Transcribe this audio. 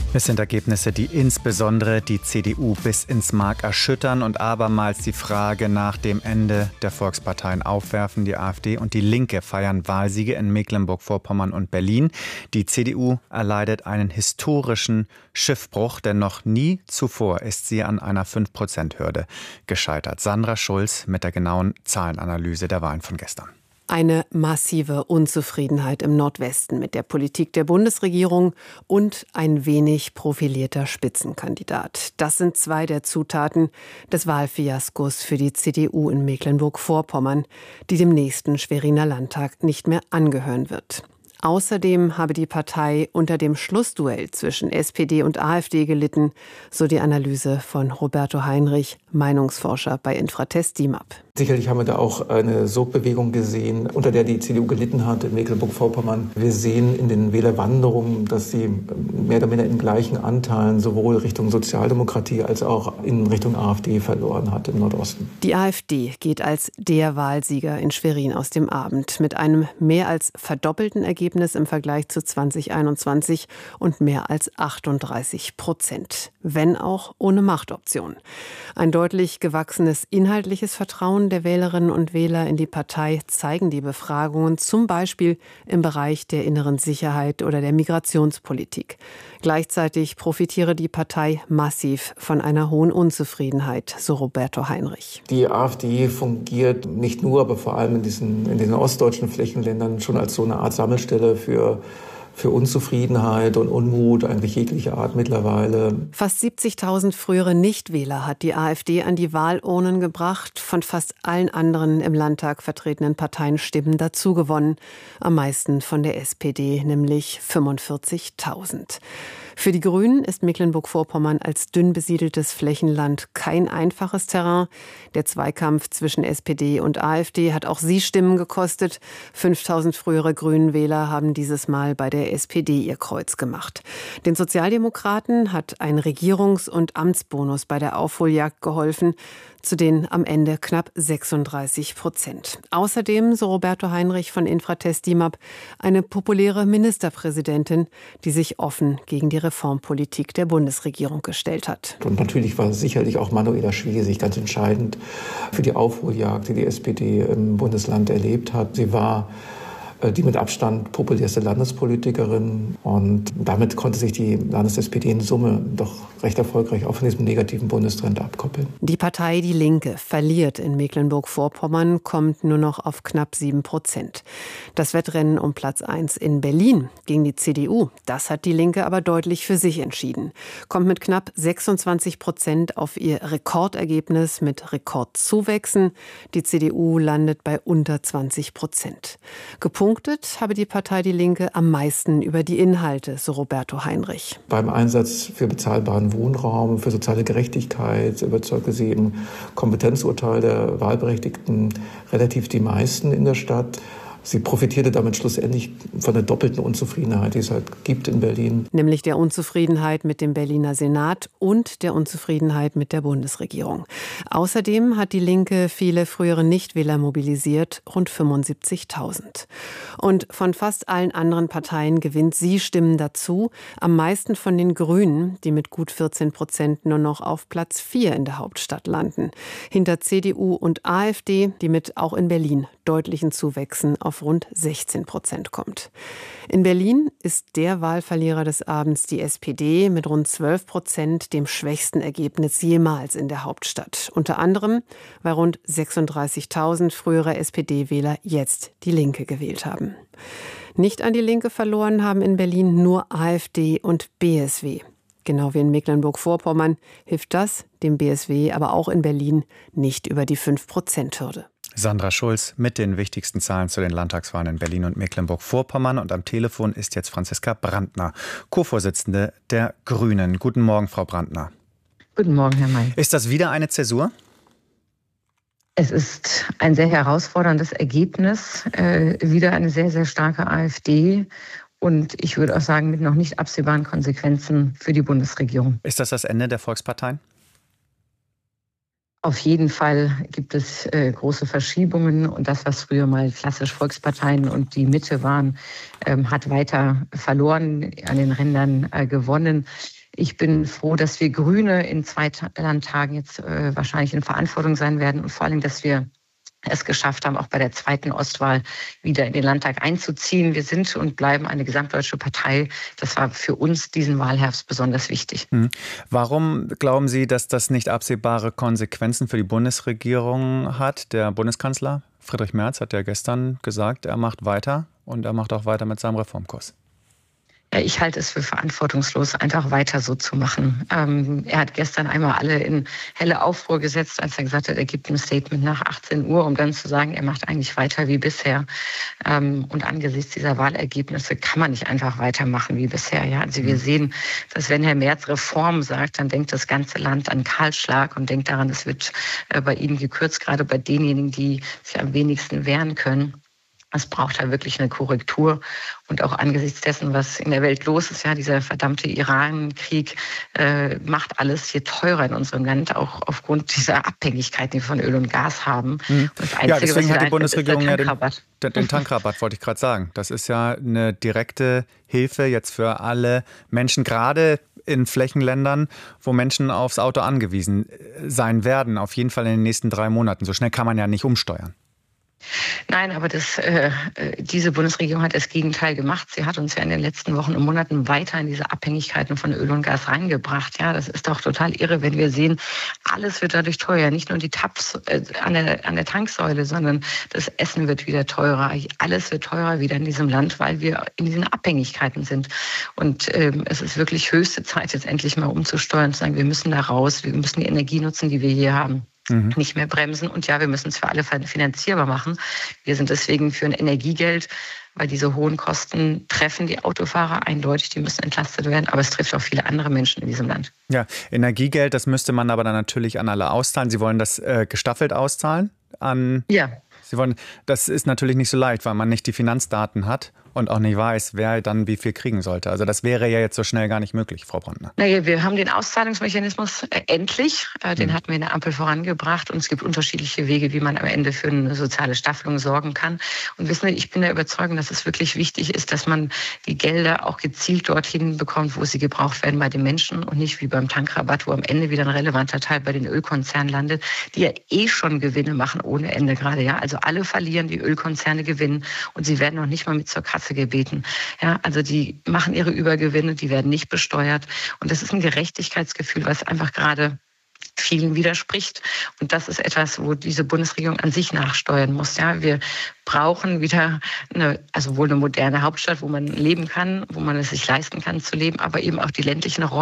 Es sind Ergebnisse, die insbesondere die CDU bis ins Mark erschüttern und abermals die Frage nach dem Ende der Volksparteien aufwerfen. Die AfD und die Linke feiern Wahlsiege in Mecklenburg-Vorpommern und Berlin. Die CDU erleidet einen historischen Schiffbruch, denn noch nie zuvor ist sie an einer 5%-Hürde gescheitert. Sandra Schulz mit der genauen Zahlenanalyse der Wahlen von gestern. Eine massive Unzufriedenheit im Nordwesten mit der Politik der Bundesregierung und ein wenig profilierter Spitzenkandidat. Das sind zwei der Zutaten des Wahlfiaskos für die CDU in Mecklenburg-Vorpommern, die dem nächsten Schweriner Landtag nicht mehr angehören wird. Außerdem habe die Partei unter dem Schlussduell zwischen SPD und AfD gelitten, so die Analyse von Roberto Heinrich, Meinungsforscher bei Infratest DIMAP. Sicherlich haben wir da auch eine Sogbewegung gesehen, unter der die CDU gelitten hat in Mecklenburg-Vorpommern. Wir sehen in den Wählerwanderungen, dass sie mehr oder minder in gleichen Anteilen sowohl Richtung Sozialdemokratie als auch in Richtung AfD verloren hat im Nordosten. Die AfD geht als der Wahlsieger in Schwerin aus dem Abend mit einem mehr als verdoppelten Ergebnis im Vergleich zu 2021 und mehr als 38%, wenn auch ohne Machtoption. Ein deutlich gewachsenes inhaltliches Vertrauen der Wählerinnen und Wähler in die Partei zeigen die Befragungen, zum Beispiel im Bereich der inneren Sicherheit oder der Migrationspolitik. Gleichzeitig profitiere die Partei massiv von einer hohen Unzufriedenheit, so Roberto Heinrich. Die AfD fungiert nicht nur, aber vor allem in diesen ostdeutschen Flächenländern schon als so eine Art Sammelstelle für Unzufriedenheit und Unmut, eigentlich jeglicher Art mittlerweile. Fast 70.000 frühere Nichtwähler hat die AfD an die Wahlurnen gebracht, von fast allen anderen im Landtag vertretenen Parteien Stimmen dazugewonnen. Am meisten von der SPD, nämlich 45.000. Für die Grünen ist Mecklenburg-Vorpommern als dünn besiedeltes Flächenland kein einfaches Terrain. Der Zweikampf zwischen SPD und AfD hat auch sie Stimmen gekostet. 5.000 frühere Grünen-Wähler haben dieses Mal bei der SPD ihr Kreuz gemacht. Den Sozialdemokraten hat ein Regierungs- und Amtsbonus bei der Aufholjagd geholfen, zu den am Ende knapp 36%. Außerdem, so Roberto Heinrich von Infratest DIMAP, eine populäre Ministerpräsidentin, die sich offen gegen die Reformpolitik der Bundesregierung gestellt hat. Und natürlich war sicherlich auch Manuela Schwesig ganz entscheidend für die Aufholjagd, die die SPD im Bundesland erlebt hat. Sie war die mit Abstand populärste Landespolitikerin. Und damit konnte sich die Landes-SPD in Summe doch recht erfolgreich auch von diesem negativen Bundestrend abkoppeln. Die Partei Die Linke verliert in Mecklenburg-Vorpommern, kommt nur noch auf knapp 7%. Das Wettrennen um Platz 1 in Berlin gegen die CDU, das hat Die Linke aber deutlich für sich entschieden. Kommt mit knapp 26% auf ihr Rekordergebnis mit Rekordzuwächsen. Die CDU landet bei unter 20%. Gepunktet habe die Partei Die Linke am meisten über die Inhalte, so Roberto Heinrich. Beim Einsatz für bezahlbaren Wohnraum, für soziale Gerechtigkeit überzeugte sie im Kompetenzurteil der Wahlberechtigten relativ die meisten in der Stadt. Sie profitierte damit schlussendlich von der doppelten Unzufriedenheit, die es halt gibt in Berlin. Nämlich der Unzufriedenheit mit dem Berliner Senat und der Unzufriedenheit mit der Bundesregierung. Außerdem hat die Linke viele frühere Nichtwähler mobilisiert, rund 75.000. Und von fast allen anderen Parteien gewinnt sie Stimmen dazu, am meisten von den Grünen, die mit gut 14% nur noch auf Platz 4 in der Hauptstadt landen. Hinter CDU und AfD, die mit auch in Berlin deutlichen Zuwächsen auf rund 16% kommt. In Berlin ist der Wahlverlierer des Abends die SPD mit rund 12%, dem schwächsten Ergebnis jemals in der Hauptstadt. Unter anderem, weil rund 36.000 frühere SPD-Wähler jetzt die Linke gewählt haben. Nicht an die Linke verloren haben in Berlin nur AfD und BSW. Genau wie in Mecklenburg-Vorpommern hilft das dem BSW, aber auch in Berlin nicht über die 5%-Hürde. Sandra Schulz mit den wichtigsten Zahlen zu den Landtagswahlen in Berlin und Mecklenburg-Vorpommern. Und am Telefon ist jetzt Franziska Brandner, Co-Vorsitzende der Grünen. Guten Morgen, Frau Brandner. Guten Morgen, Herr May. Ist das wieder eine Zäsur? Es ist ein sehr herausforderndes Ergebnis. Wieder eine sehr, sehr starke AfD. Und ich würde auch sagen, mit noch nicht absehbaren Konsequenzen für die Bundesregierung. Ist das Ende der Volksparteien? Auf jeden Fall gibt es große Verschiebungen und das, was früher mal klassisch Volksparteien und die Mitte waren, hat weiter verloren, an den Rändern gewonnen. Ich bin froh, dass wir Grüne in 2 Landtagen jetzt wahrscheinlich in Verantwortung sein werden und vor allem, dass wir es geschafft haben, auch bei der 2. Ostwahl wieder in den Landtag einzuziehen. Wir sind und bleiben eine gesamtdeutsche Partei. Das war für uns diesen Wahlherbst besonders wichtig. Warum glauben Sie, dass das nicht absehbare Konsequenzen für die Bundesregierung hat? Der Bundeskanzler Friedrich Merz hat ja gestern gesagt, er macht weiter und er macht auch weiter mit seinem Reformkurs. Ja, ich halte es für verantwortungslos, einfach weiter so zu machen. Er hat gestern einmal alle in helle Aufruhr gesetzt, als er gesagt hat, er gibt ein Statement nach 18 Uhr, um dann zu sagen, er macht eigentlich weiter wie bisher. Und angesichts dieser Wahlergebnisse kann man nicht einfach weitermachen wie bisher. Ja, also wir sehen, dass wenn Herr Merz Reform sagt, dann denkt das ganze Land an Kahlschlag und denkt daran, es wird bei ihm gekürzt, gerade bei denjenigen, die sich am wenigsten wehren können. Es braucht da wirklich eine Korrektur. Und auch angesichts dessen, was in der Welt los ist, ja, dieser verdammte Iran-Krieg macht alles hier teurer in unserem Land, auch aufgrund dieser Abhängigkeit, die wir von Öl und Gas haben. Das Einzige, deswegen hat die Bundesregierung ja den Tankrabatt, wollte ich gerade sagen. Das ist ja eine direkte Hilfe jetzt für alle Menschen, gerade in Flächenländern, wo Menschen aufs Auto angewiesen sein werden, auf jeden Fall in den nächsten 3 Monaten. So schnell kann man ja nicht umsteuern. Nein, aber diese Bundesregierung hat das Gegenteil gemacht. Sie hat uns ja in den letzten Wochen und Monaten weiter in diese Abhängigkeiten von Öl und Gas reingebracht. Ja, das ist doch total irre, wenn wir sehen, alles wird dadurch teuer. Nicht nur die Tabs an der Tanksäule, sondern das Essen wird wieder teurer. Alles wird teurer wieder in diesem Land, weil wir in diesen Abhängigkeiten sind. Und es ist wirklich höchste Zeit, jetzt endlich mal umzusteuern, zu sagen, wir müssen da raus, wir müssen die Energie nutzen, die wir hier haben. Nicht mehr bremsen. Und ja, wir müssen es für alle finanzierbar machen. Wir sind deswegen für ein Energiegeld, weil diese hohen Kosten treffen die Autofahrer eindeutig, die müssen entlastet werden. Aber es trifft auch viele andere Menschen in diesem Land. Ja, Energiegeld, das müsste man aber dann natürlich an alle auszahlen. Sie wollen das gestaffelt auszahlen? Ja. Das ist natürlich nicht so leicht, weil man nicht die Finanzdaten hat und auch nicht weiß, wer dann wie viel kriegen sollte. Also das wäre ja jetzt so schnell gar nicht möglich, Frau Brandner. Naja, wir haben den Auszahlungsmechanismus endlich. Den hatten wir in der Ampel vorangebracht. Und es gibt unterschiedliche Wege, wie man am Ende für eine soziale Staffelung sorgen kann. Und wissen Sie, ich bin der Überzeugung, dass es wirklich wichtig ist, dass man die Gelder auch gezielt dorthin bekommt, wo sie gebraucht werden bei den Menschen und nicht wie beim Tankrabatt, wo am Ende wieder ein relevanter Teil bei den Ölkonzernen landet, die ja schon Gewinne machen ohne Ende gerade. Ja, also alle verlieren, die Ölkonzerne gewinnen und sie werden noch nicht mal mit zur Kasse gebeten. Ja, also die machen ihre Übergewinne, die werden nicht besteuert. Und das ist ein Gerechtigkeitsgefühl, was einfach gerade vielen widerspricht. Und das ist etwas, wo diese Bundesregierung an sich nachsteuern muss. Ja, wir brauchen wieder wohl eine moderne Hauptstadt, wo man leben kann, wo man es sich leisten kann zu leben, aber eben auch die ländlichen Räume.